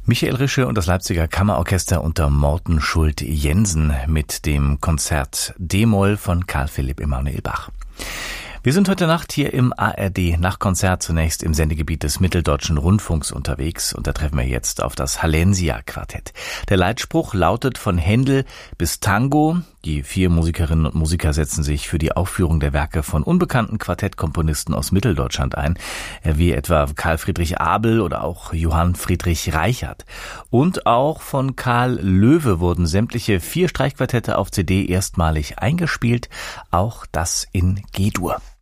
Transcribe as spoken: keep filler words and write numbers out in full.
Michael Rische und das Leipziger Kammerorchester unter Morten Schult-Jensen mit dem Konzert D-Moll von Carl Philipp Emanuel Bach. Wir sind heute Nacht hier im A R D-Nachtkonzert zunächst im Sendegebiet des Mitteldeutschen Rundfunks unterwegs und da treffen wir jetzt auf das Hallensia-Quartett. Der Leitspruch lautet von Händel bis Tango. Die vier Musikerinnen und Musiker setzen sich für die Aufführung der Werke von unbekannten Quartettkomponisten aus Mitteldeutschland ein, wie etwa Karl Friedrich Abel oder auch Johann Friedrich Reichert. Und auch von Karl Löwe wurden sämtliche vier Streichquartette auf C D erstmalig eingespielt, auch das in G-Dur.